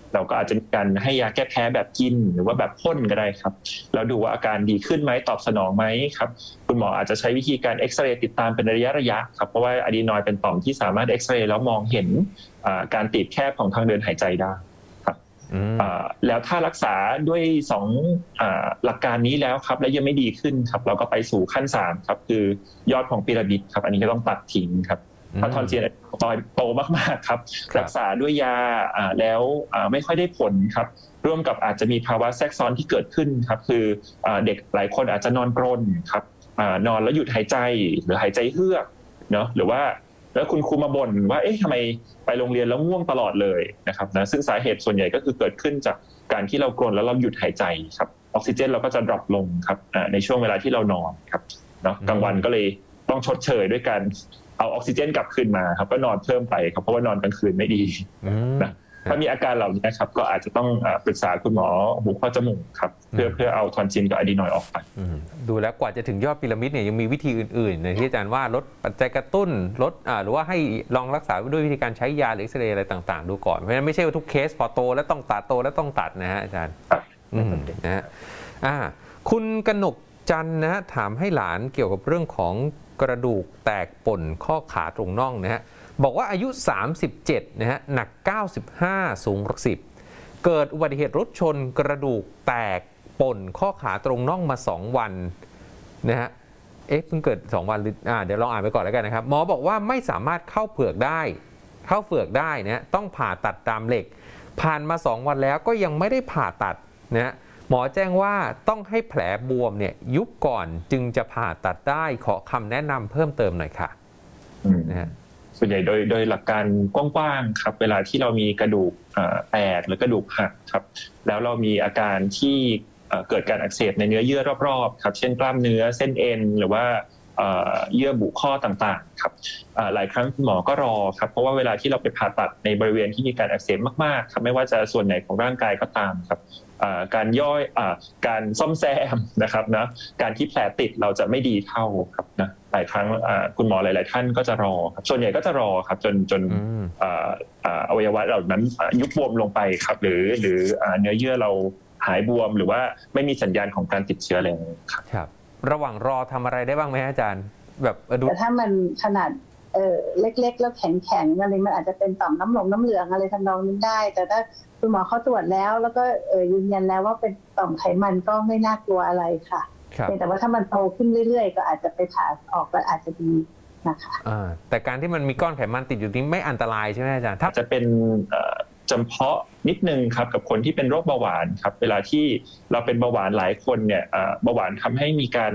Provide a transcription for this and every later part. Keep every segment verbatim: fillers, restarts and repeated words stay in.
เราก็อาจจะมีการให้ยาแก้แพ้แบบกินหรือว่าแบบพ่นก็ได้ครับแล้วดูว่าอาการดีขึ้นไหมตอบสนองไหมครับคุณหมออาจจะใช้วิธีการเอ็กซเรย์ติดตามเป็นระยะระยะครับเพราะว่าอะดีนอยด์เป็นต่อมที่สามารถเอ็กซเรย์แล้วมองเห็นการตีบแคบของทางเดินหายใจได้ครับแล้วถ้ารักษาด้วยสองหลักการนี้แล้วครับและยังไม่ดีขึ้นครับเราก็ไปสู่ขั้นสามครับคือยอดของพีระมิดครับอันนี้ก็ต้องตัดทิ้งครับเพราะทอนซิลตอยโตมากๆครับรักษาด้วยยาแล้วไม่ค่อยได้ผลครับร่วมกับอาจจะมีภาวะแทรกซ้อนที่เกิดขึ้นครับคือเด็กหลายคนอาจจะนอนกรนครับนอนแล้วหยุดหายใจหรือหายใจเฮือกเนาะหรือว่าแล้วคุณครูมาบ่นว่าเอ๊ะทำไมไปโรงเรียนแล้วง่วงตลอดเลยนะครับนะซึ่งสาเหตุส่วนใหญ่ก็คือเกิดขึ้นจากการที่เรากรนแล้วเราหยุดหายใจครับออกซิเจนเราก็จะดรอปลงครับในช่วงเวลาที่เรานอนครับเนาะกลางวันก็เลยต้องชดเชยด้วยการเอาออกซิเจนกลับคืนมาครับก็นอนเพิ่มไปครับเพราะว่านอนกลางคืนไม่ดีนะถ้ามีอาการเหล่านี้ครับก็อาจจะต้องปรึกษาคุณหมอหูคอจมูกครับเพื่อเพื่อเอาทอนซิลกับอะดีนอยด์ออกไปดูแล้วกว่าจะถึงยอดพีระมิดเนี่ยยังมีวิธีอื่นๆที่อาจารย์ว่าลดปัจจัยกระตุ้นลดหรือว่าให้ลองรักษาด้วยวิธีการใช้ยาหรือเอ็กซเรย์อะไรต่างๆดูก่อนเพราะฉะนั้นไม่ใช่ว่าทุกเคสพอโตแล้วต้องตัดโตแล้วต้องตัดนะฮะอาจารย์นะฮะคุณกนกจันทร์นะฮะถามให้หลานเกี่ยวกับเรื่องของกระดูกแตกป่นข้อขาตรงน่องนะฮะบอกว่าอายุสามสิบเจ็ดนะฮะหนักเก้าสิบห้าสูงสิบเกิดอุบัติเหตุรถชนกระดูกแตกป่นข้อขาตรงน่องมาสองวันนะฮะเอ๊ะเพิ่งเกิดสองวันหรืออ่าเดี๋ยวลองอ่านไปก่อนแล้วกันนะครับหมอบอกว่าไม่สามารถเข้าเปลือกได้เข้าเปลือกได้นะต้องผ่าตัดตามเหล็กผ่านมาสองวันแล้วก็ยังไม่ได้ผ่าตัดนะฮะหมอแจ้งว่าต้องให้แผลบวมเนี่ยยุบก่อนจึงจะผ่าตัดได้ขอคำแนะนำเพิ่มเติมหน่อยค่ะนะฮะส่วนใหญ่โดยโดยหลักการกว้างๆครับเวลาที่เรามีกระดูกแตกหรือกระดูกหักครับแล้วเรามีอาการที่เกิดการอักเสบในเนื้อเยื่อรอบๆครับเช่นกล้ามเนื้อเส้นเอ็นหรือว่าเยื่อบุข้อต่างๆครับหลายครั้งคุณหมอก็รอครับเพราะว่าเวลาที่เราไปผ่าตัดในบริเวณที่มีการอักเสบมากๆครับไม่ว่าจะส่วนไหนของร่างกายก็ตามครับการย่อยการซ่อมแซมนะครับนะการที่แผลติดเราจะไม่ดีเท่าครับนะหลายครั้งคุณหมอหลายๆท่านก็จะรอครับส่วนใหญ่ก็จะรอครับจนจนอวัยวะเหล่านั้นยุบบวมลงไปครับหรือหรือเนื้อเยื่อเราหายบวมหรือว่าไม่มีสัญญาณของการติดเชื้อแล้วครับครับระหว่างรอทำอะไรได้บ้างไหมอาจารย์แบบแต่ถ้ามันขนาดเออเล็กๆแล้วแข็งๆอะไรมันอาจจะเป็นต่อมน้ำหลงน้ำเหลืองอะไรทำนองนี้ได้แต่ถ้าคุณหมอเขาตรวจแล้วแล้วก็เออยืนยันแล้วว่าเป็นต่อมไขมันก็ไม่น่ากลัวอะไรค่ะแต่ว่าถ้ามันโตขึ้นเรื่อยๆก็อาจจะไปผ่าออกก็อาจจะดีนะคะแต่การที่มันมีก้อนไขมันติดอยู่นี้ไม่อันตรายใช่ไหมอาจารย์ถ้าจะเป็นจำเพาะนิดนึงครับกับคนที่เป็นโรคเบาหวานครับเวลาที่เราเป็นเบาหวานหลายคนเนี่ยเบาหวานทำให้มีการ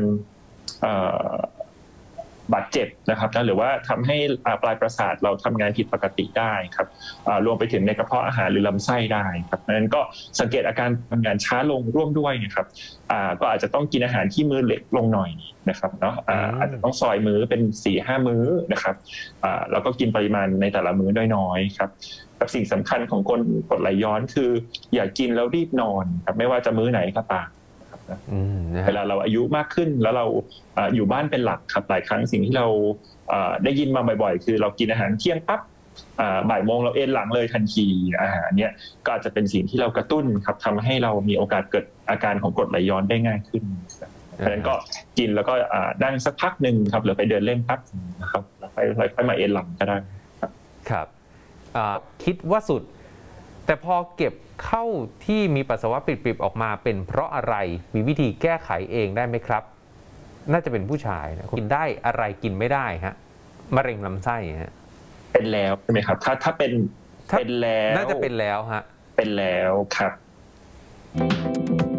บาดเจ็บนะครับนะหรือว่าทำให้ปลายประสาทเราทำงานผิดปกติได้ครับรวมไปถึงในกระเพาะอาหารหรือลำไส้ได้ครับดังนั้นก็สังเกตอาการทำงานช้าลงร่วมด้วยนะครับก็อาจจะต้องกินอาหารที่มื้อเล็กลงหน่อยนะครับเนาะอาจจะต้องซอยมื้อเป็น สี่ห้า มื้อนะครับแล้วก็กินปริมาณในแต่ละมื้อน้อยๆครับกับสิ่งสำคัญของคนกรดไหลย้อนคืออย่ากินแล้วรีบนอนครับไม่ว่าจะมื้อไหนก็ตามเวลาเราอายุมากขึ้นแล้วเราอยู่บ้านเป็นหลักครับหลายครั้งสิ่งที่เราได้ยินมาบ่อยๆคือเรากินอาหารเที่ยงปั๊บบ่ายโมงเราเอนหลังเลยทันทีอาหารเนี้ยก็อาจจะเป็นสิ่งที่เรากระตุ้นครับทำให้เรามีโอกาสเกิดอาการของกรดไหลย้อนได้ง่ายขึ้นดังนั้นก็กินแล้วก็นั่งสักพักหนึ่งครับหรือไปเดินเล่นปั๊บนะครับแล้วค่อยมาเอนหลังก็ได้ครับครับคิดว่าสุดแต่พอเก็บเข้าที่มีปัสสาวะปิดๆออกมาเป็นเพราะอะไรมีวิธีแก้ไขเองได้ไหมครับน่าจะเป็นผู้ชายนะกินได้อะไรกินไม่ได้ฮะมะเร็งลำไส้ฮะเป็นแล้วใช่ไหมครับถ้าถ้าเป็นเป็นแล้วน่าจะเป็นแล้วฮะเป็นแล้วครับ